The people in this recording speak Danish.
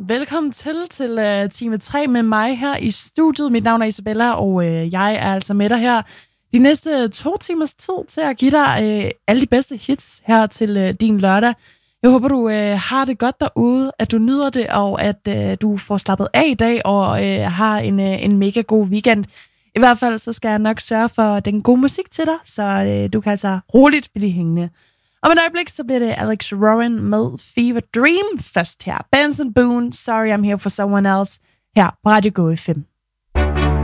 velkommen til time 3 med mig her i studiet. Mit navn er Isabella, og jeg er altså med dig her de næste 2 timers tid til at give dig alle de bedste hits her til din lørdag. Jeg håber, du har det godt derude, at du nyder det, og at du får slappet af i dag og har en mega god weekend. I hvert fald så skal jeg nok sørge for den gode musik til dig, så du kan altså roligt blive hængende. Om et øjeblik, så bliver det Alex Warren med Fever Dream først her. Benson Boone, Sorry I'm Here for Someone Else, her på Radio Go FM.